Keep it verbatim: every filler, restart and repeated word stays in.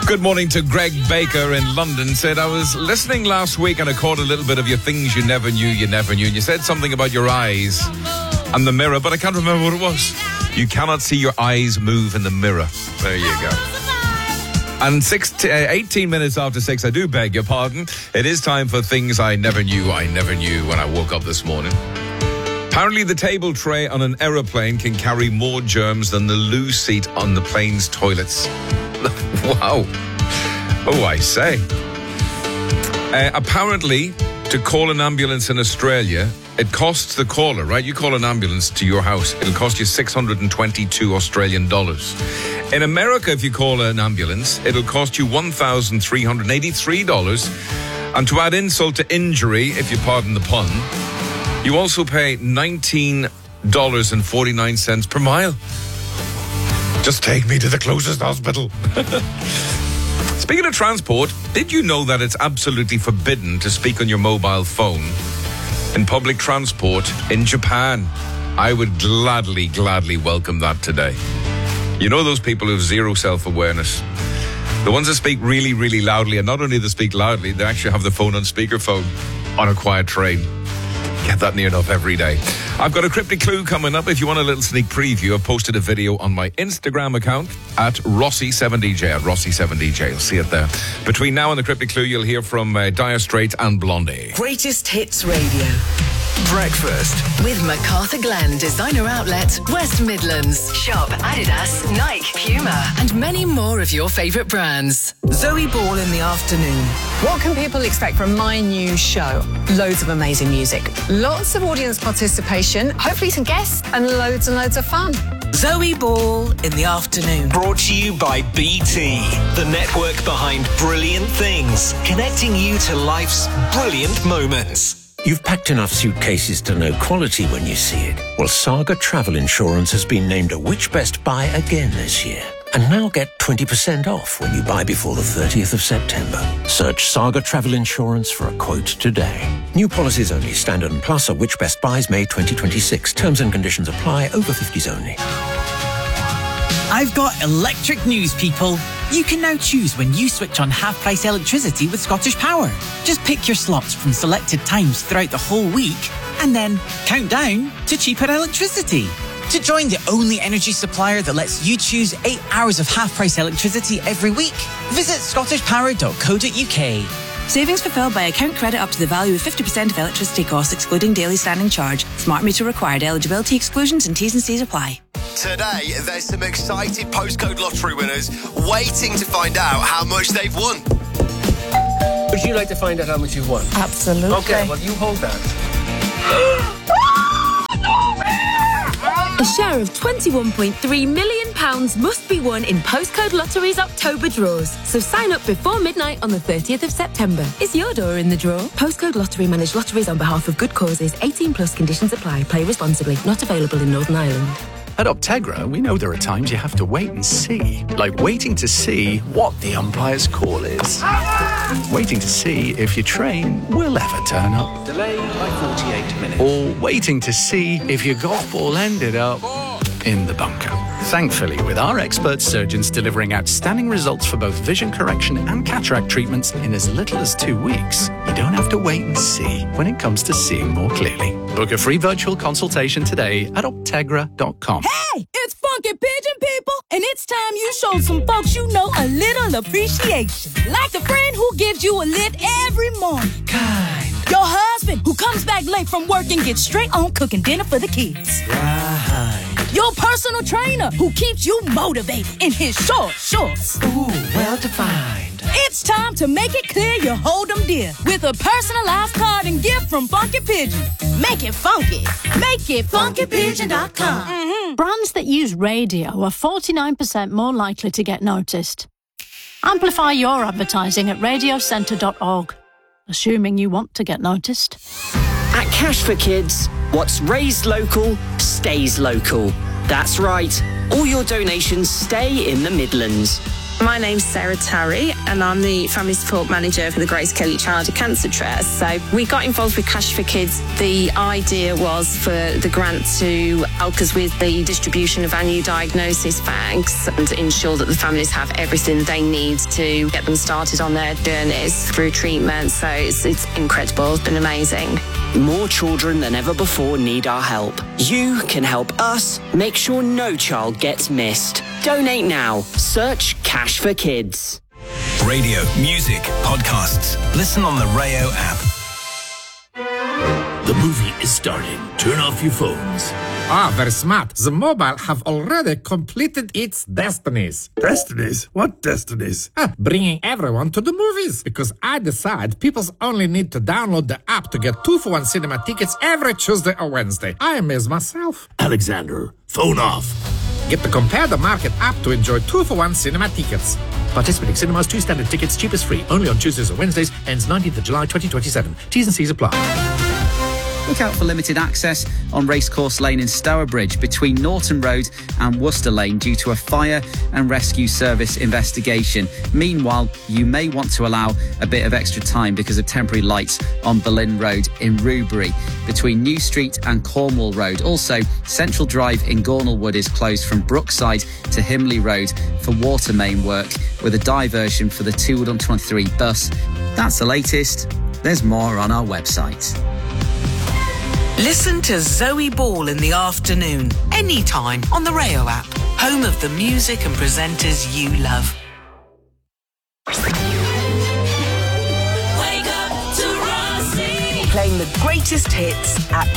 Good morning to Greg Baker in London. Said, I was listening last week and I caught a little bit of your things you never knew you never knew. And you said something about your eyes and the mirror, but I can't remember what it was. You cannot see your eyes move in the mirror. There you go. And six t- uh, eighteen minutes after six, I do beg your pardon. It is time for things I never knew I never knew when I woke up this morning. Apparently the table tray on an aeroplane can carry more germs than the loo seat on the plane's toilets. Wow. Oh, I say. Uh, apparently, to call an ambulance in Australia, it costs the caller, right? You call an ambulance to your house, it'll cost you six hundred twenty-two Australian dollars. In America, if you call an ambulance, it'll cost you one thousand three hundred eighty-three dollars. And to add insult to injury, if you pardon the pun, you also pay nineteen dollars and forty-nine cents per mile. Just take me to the closest hospital. Speaking of transport, did you know that it's absolutely forbidden to speak on your mobile phone in public transport in Japan? I would gladly, gladly welcome that today. You know those people who have zero self-awareness? The ones that speak really, really loudly, and not only they speak loudly, they actually have the phone on speakerphone on a quiet train. Get that near enough every day. I've got a cryptic clue coming up. If you want a little sneak preview, I've posted a video on my Instagram account at Rossi seven D J, at Rossi seven D J. You'll see it there. Between now and the cryptic clue, you'll hear from uh, Dire Straits and Blondie. Greatest Hits Radio. Breakfast with MacArthur Glen Designer Outlet, West Midlands. Shop Adidas, Nike, Puma, and many more of your favourite brands. Zoe Ball in the afternoon. What can people expect from my new show? Loads of amazing music, lots of audience participation, hopefully some guests, and loads and loads of fun. Zoe Ball in the afternoon. Brought to you by B T, the network behind brilliant things, connecting you to life's brilliant moments. You've packed enough suitcases to know quality when you see it. Well, Saga Travel Insurance has been named a Which Best Buy again this year. And now get twenty percent off when you buy before the thirtieth of September. Search Saga Travel Insurance for a quote today. New policies only. Standard and Plus are Which Best Buys May twenty twenty-six. Terms and conditions apply. Over fifties only. I've got electric news, people. You can now choose when you switch on half-price electricity with Scottish Power. Just pick your slots from selected times throughout the whole week and then count down to cheaper electricity. To join the only energy supplier that lets you choose eight hours of half-price electricity every week, visit scottish power dot co dot uk. Savings fulfilled by account credit up to the value of fifty percent of electricity costs, excluding daily standing charge. Smart meter required. Eligibility exclusions and T's and C's apply. Today, there's some excited postcode lottery winners waiting to find out how much they've won. Would you like to find out how much you've won? Absolutely. Okay, well, you hold that. A share of twenty-one point three million pounds must be won in Postcode Lottery's October draws. So sign up before midnight on the thirtieth of September. Is your door in the draw? Postcode Lottery manage lotteries on behalf of good causes. eighteen plus conditions apply. Play responsibly. Not available in Northern Ireland. At Optegra, we know there are times you have to wait and see. Like waiting to see what the umpire's call is. Waiting to see if your train will ever turn up. Delayed by forty-eight minutes. Or waiting to see if your golf ball ended up in the bunker. Thankfully, with our expert surgeons delivering outstanding results for both vision correction and cataract treatments in as little as two weeks, you don't have to wait and see when it comes to seeing more clearly. Book a free virtual consultation today at optegra dot com. Hey, it's Funky Pigeon, people, and it's time you showed some folks you know a little appreciation. Like the friend who gives you a lift every morning. Kind. Your husband who comes back late from work and gets straight on cooking dinner for the kids. Right. Your personal trainer who keeps you motivated in his short shorts. Ooh, well defined. It's time to make it clear you hold them dear with a personalized card and gift from Funky Pigeon. Make it funky. Make it funky pigeon dot com. Mm-hmm. Brands that use radio are forty-nine percent more likely to get noticed. Amplify your advertising at radio centre dot org, assuming you want to get noticed. At Cash for Kids, what's raised local stays local. That's right. All your donations stay in the Midlands. My name's Sarah Tarry and I'm the Family Support Manager for the Grace Kelly Childhood Cancer Trust. So we got involved with Cash for Kids. The idea was for the grant to help us with the distribution of our new diagnosis bags and ensure that the families have everything they need to get them started on their journeys through treatment. So it's, it's incredible. It's been amazing. More children than ever before need our help. You can help us make sure no child gets missed. Donate now. Search Cash for Kids. Radio, music, podcasts. Listen on the Rayo app. The movie is starting. Turn off your phones. Ah, very smart. The mobile have already completed its destinies. Destinies? What destinies? Ah, bringing everyone to the movies. Because I decide people only need to download the app to get two for one cinema tickets every Tuesday or Wednesday. I amaze myself. Alexander, phone off. Get the Compare the Market app to enjoy two for one cinema tickets. Participating cinemas, two standard tickets, cheapest free. Only on Tuesdays or Wednesdays. Ends nineteenth of July twenty twenty-seven. T's and C's apply. Look out for limited access on Racecourse Lane in Stourbridge between Norton Road and Worcester Lane due to a fire and rescue service investigation. Meanwhile, you may want to allow a bit of extra time because of temporary lights on Boleyn Road in Rubery between New Street and Cornwall Road. Also, Central Drive in Gornalwood is closed from Brookside to Himley Road for water main work with a diversion for the two twenty-three bus. That's the latest. There's more on our website. Listen to Zoe Ball in the afternoon, anytime on the Rayo app, home of the music and presenters you love. Wake up to Rossi. Playing the greatest hits at